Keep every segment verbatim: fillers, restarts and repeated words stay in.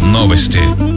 Новости.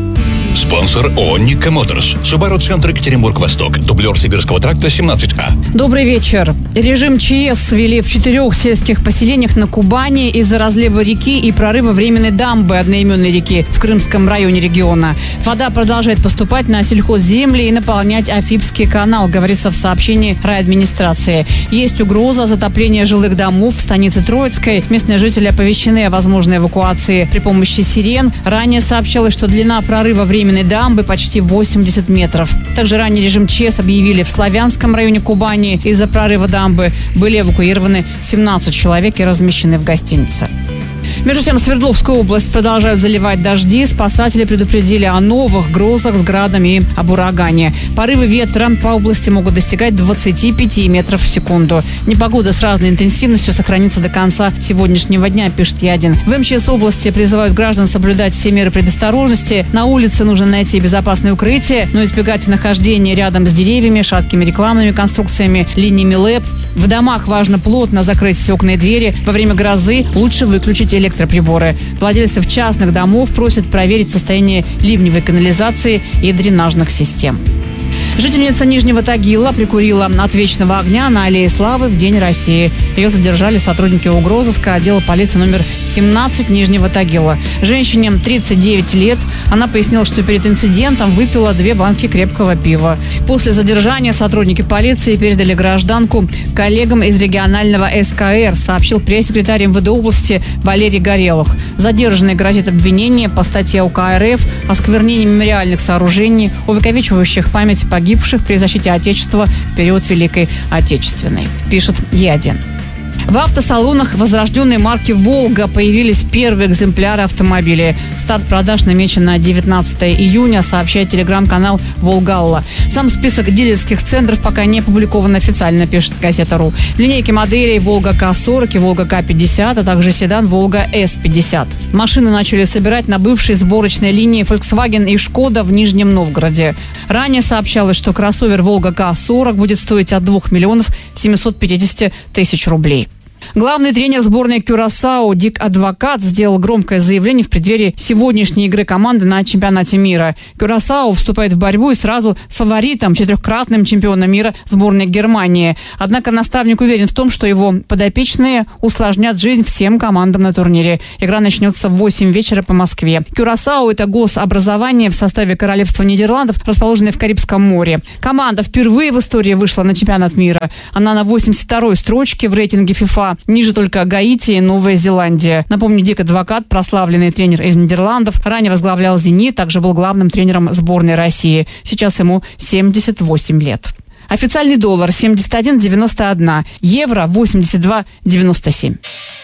Спонсор ООО «Никко Моторс». Субару-центр Екатеринбург-Восток. Дублер Сибирского тракта семнадцать А. Добрый вечер. Режим ЧС ввели в четырех сельских поселениях на Кубани из-за разлива реки и прорыва временной дамбы одноименной реки в Крымском районе региона. Вода продолжает поступать на сельхозземли и наполнять Афипский канал, говорится в сообщении райадминистрации. Есть угроза затопления жилых домов в станице Троицкой. Местные жители оповещены о возможной эвакуации при помощи сирен. Ранее сообщалось, что длина прорыва временной дамбы почти восемьдесят метров. Также ранее режим ЧС объявили в Славянском районе Кубани. Из-за прорыва дамбы были эвакуированы семнадцать человек и размещены в гостинице. Между тем, Свердловскую область продолжают заливать дожди. Спасатели предупредили о новых грозах с градом и об урагане. Порывы ветра по области могут достигать двадцати пяти метров в секунду. Непогода с разной интенсивностью сохранится до конца сегодняшнего дня, пишет Ядин. В МЧС области призывают граждан соблюдать все меры предосторожности. На улице нужно найти безопасное укрытие, но избегать нахождения рядом с деревьями, шаткими рекламными конструкциями, линиями ЛЭП. В домах важно плотно закрыть все окна и двери. Во время грозы лучше выключить электроприборы. Владельцев частных домов просят проверить состояние ливневой канализации и дренажных систем. Жительница Нижнего Тагила прикурила от вечного огня на Аллее Славы в День России. Ее задержали сотрудники угрозыска отдела полиции номер семнадцать Нижнего Тагила. Женщине тридцать девять лет. Она пояснила, что перед инцидентом выпила две банки крепкого пива. После задержания сотрудники полиции передали гражданку коллегам из регионального СКР, сообщил пресс-секретарь МВД области Валерий Горелых. Задержанной грозит обвинение по статье УК РФ «Осквернение мемориальных сооружений, увековечивающих память погибших погибших при защите Отечества в период Великой Отечественной», пишет Ядин. В автосалонах возрожденной марки «Волга» появились первые экземпляры автомобилей. Старт продаж намечен на девятнадцатое июня, сообщает телеграм-канал «Волгалла». Сам список дилерских центров пока не опубликован официально, пишет газета.ру. В линейке моделей «Волга К сорок» и «Волга К пятьдесят», а также седан «Волга С пятьдесят». Машины начали собирать на бывшей сборочной линии Volkswagen и Шкода в Нижнем Новгороде. Ранее сообщалось, что кроссовер «Волга К сорок» будет стоить от двух миллионов семисот пятидесяти тысяч рублей. Главный тренер сборной Кюрасао Дик Адвокат сделал громкое заявление в преддверии сегодняшней игры команды на чемпионате мира. Кюрасао вступает в борьбу и сразу с фаворитом, четырехкратным чемпионом мира сборной Германии. Однако наставник уверен в том, что его подопечные усложнят жизнь всем командам на турнире. Игра начнется в восемь вечера по Москве. Кюрасао – это гособразование в составе Королевства Нидерландов, расположенное в Карибском море. Команда впервые в истории вышла на чемпионат мира. Она на восемьдесят второй строчке в рейтинге ФИФА. Ниже только Гаити и Новая Зеландия. Напомню, Дик Адвокат, прославленный тренер из Нидерландов, ранее возглавлял «Зенит», также был главным тренером сборной России. Сейчас ему семьдесят восемь лет. Официальный доллар семьдесят один девяносто один, евро восемьдесят два девяносто семь.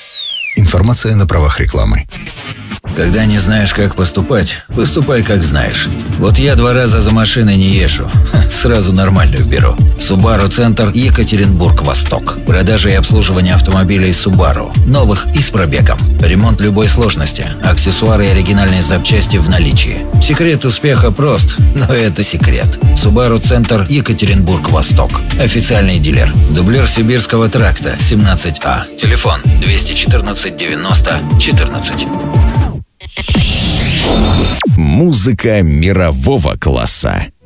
Информация на правах рекламы. Когда не знаешь, как поступать, поступай, как знаешь. Вот я два раза за машиной не езжу. Сразу нормальную беру. Субару-центр Екатеринбург-Восток. Продажа и обслуживание автомобилей Субару. Новых и с пробегом. Ремонт любой сложности. Аксессуары и оригинальные запчасти в наличии. Секрет успеха прост, но это секрет. Субару-центр Екатеринбург-Восток. Официальный дилер. Дублер Сибирского тракта семнадцать А. Телефон двести четырнадцать девяносто четырнадцать. Музыка мирового класса.